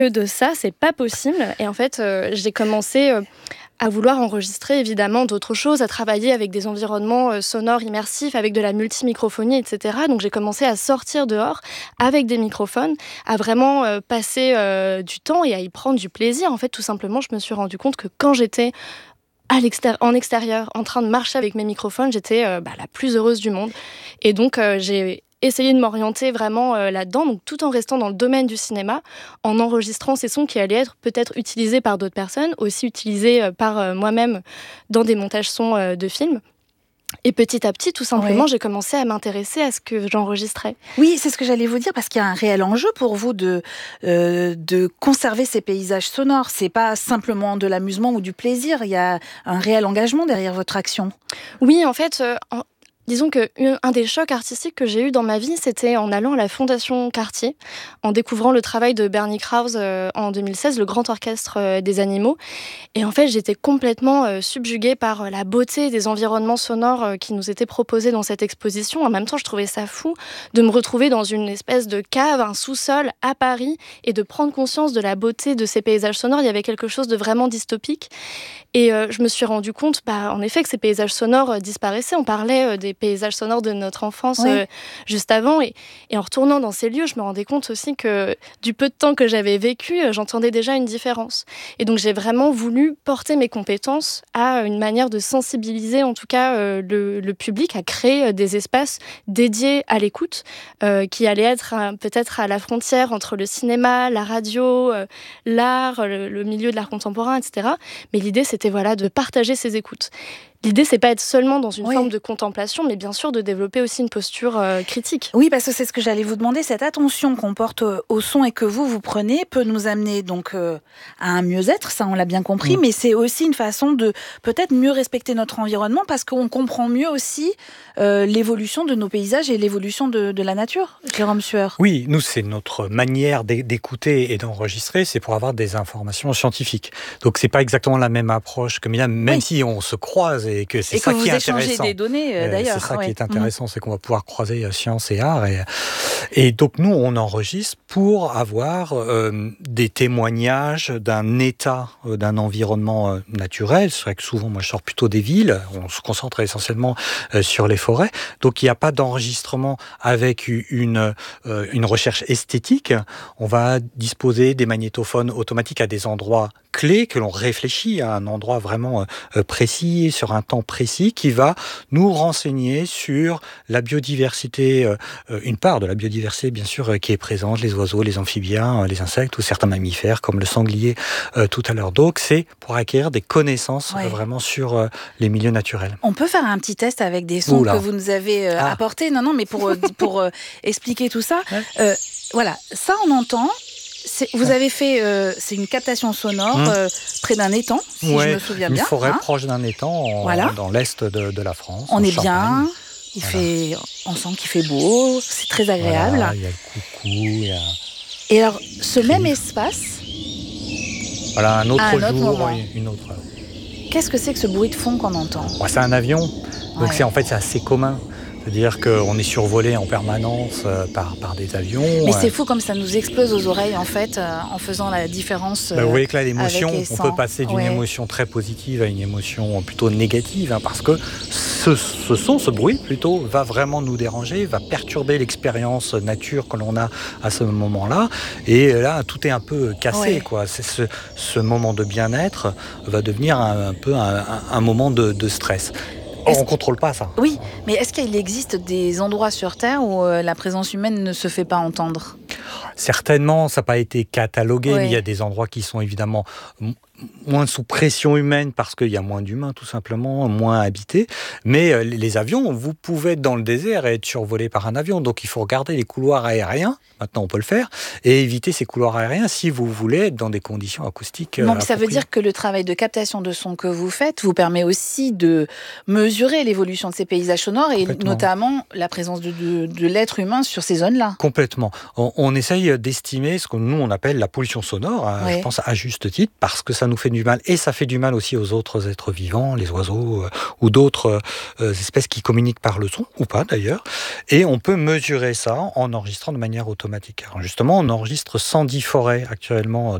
Que de ça, c'est pas possible. Et en fait, j'ai commencé à vouloir enregistrer évidemment d'autres choses, à travailler avec des environnements sonores immersifs, avec de la multimicrophonie, etc. Donc j'ai commencé à sortir dehors avec des microphones, à vraiment passer du temps et à y prendre du plaisir. En fait, tout simplement, je me suis rendu compte que quand j'étais en extérieur, en train de marcher avec mes microphones, j'étais la plus heureuse du monde. Et donc, j'ai essayé de m'orienter vraiment là-dedans, donc tout en restant dans le domaine du cinéma, en enregistrant ces sons qui allaient être peut-être utilisés par d'autres personnes, aussi utilisés par moi-même dans des montages sons de films. Et petit à petit, tout simplement, j'ai commencé à m'intéresser à ce que j'enregistrais. Oui, c'est ce que j'allais vous dire, parce qu'il y a un réel enjeu pour vous de conserver ces paysages sonores. C'est pas simplement de l'amusement ou du plaisir, il y a un réel engagement derrière votre action. Oui, en fait, disons qu'un des chocs artistiques que j'ai eu dans ma vie, c'était en allant à la Fondation Cartier, en découvrant le travail de Bernie Krause en 2016, le grand orchestre des animaux. Et en fait, j'étais complètement subjuguée par la beauté des environnements sonores qui nous étaient proposés dans cette exposition. En même temps, je trouvais ça fou de me retrouver dans une espèce de cave, un sous-sol à Paris, et de prendre conscience de la beauté de ces paysages sonores. Il y avait quelque chose de vraiment dystopique. Et je me suis rendu compte, en effet, que ces paysages sonores disparaissaient. On parlait des paysages sonores de notre enfance juste avant. Et en retournant dans ces lieux, je me rendais compte aussi que du peu de temps que j'avais vécu, j'entendais déjà une différence. Et donc, j'ai vraiment voulu porter mes compétences à une manière de sensibiliser, en tout cas, le public, à créer des espaces dédiés à l'écoute, qui allaient être peut-être à la frontière entre le cinéma, la radio, l'art, le milieu de l'art contemporain, etc. Mais l'idée, c'était de partager ces écoutes. L'idée, c'est pas être seulement dans une forme de contemplation, mais bien sûr de développer aussi une posture critique. Oui, parce que c'est ce que j'allais vous demander. Cette attention qu'on porte au son et que vous prenez peut nous amener donc à un mieux-être, ça on l'a bien compris, mais c'est aussi une façon de peut-être mieux respecter notre environnement parce qu'on comprend mieux aussi l'évolution de nos paysages et l'évolution de la nature. Jérôme Sueur. Oui, nous, c'est notre manière d'écouter et d'enregistrer, c'est pour avoir des informations scientifiques. Donc, c'est pas exactement la même approche que Myriam, même si on se croise et que c'est ça qui est intéressant. Et que vous échangez des données, d'ailleurs. C'est ça qui est intéressant, c'est qu'on va pouvoir croiser science et art. Et donc, nous, on enregistre pour avoir des témoignages d'un état, d'un environnement naturel. C'est vrai que souvent, moi, je sors plutôt des villes. On se concentre essentiellement sur les forêts. Donc, il n'y a pas d'enregistrement avec une recherche esthétique. On va disposer des magnétophones automatiques à des endroits clés que l'on réfléchit à un endroit vraiment précis, sur un temps précis, qui va nous renseigner sur la biodiversité, une part de la biodiversité bien sûr qui est présente, les oiseaux, les amphibiens, les insectes ou certains mammifères comme le sanglier tout à l'heure. Donc c'est pour acquérir des connaissances vraiment sur les milieux naturels. On peut faire un petit test avec des sons que vous nous avez apportés. Non, mais pour expliquer tout ça, voilà, ça on entend. Vous avez fait, c'est une captation sonore près d'un étang, si je me souviens bien. Une forêt proche d'un étang, dans l'est de la France. On est bien, on sent qu'il fait beau, c'est très agréable. Voilà, il y a le coucou, Et alors, ce même espace... Voilà, un autre jour, une autre heure. Qu'est-ce que c'est que ce bruit de fond qu'on entend ? C'est un avion, donc c'est assez commun. C'est-à-dire qu'on est survolé en permanence par des avions. Mais c'est fou comme ça nous explose aux oreilles, en fait, en faisant la différence. Vous voyez que là, l'émotion, on peut passer d'une émotion très positive à une émotion plutôt négative, parce que ce bruit, plutôt, va vraiment nous déranger, va perturber l'expérience nature que l'on a à ce moment-là. Et là, tout est un peu cassé, quoi. C'est ce moment de bien-être va devenir un peu un moment de stress. On ne contrôle pas ça. Oui, mais est-ce qu'il existe des endroits sur Terre où la présence humaine ne se fait pas entendre ? Certainement, ça n'a pas été catalogué, mais il y a des endroits qui sont évidemment moins sous pression humaine parce qu'il y a moins d'humains tout simplement, moins habités. Mais les avions, vous pouvez être dans le désert et être survolé par un avion. Donc il faut regarder les couloirs aériens, maintenant on peut le faire, et éviter ces couloirs aériens si vous voulez être dans des conditions acoustiques Donc ça veut dire que le travail de captation de son que vous faites vous permet aussi de mesurer l'évolution de ces paysages sonores et notamment la présence de l'être humain sur ces zones-là. Complètement. On essaye d'estimer ce que nous on appelle la pollution sonore, je pense à juste titre, parce que ça nous fait du mal et ça fait du mal aussi aux autres êtres vivants, les oiseaux ou d'autres espèces qui communiquent par le son, ou pas d'ailleurs. Et on peut mesurer ça en enregistrant de manière automatique. Alors justement, on enregistre 110 forêts actuellement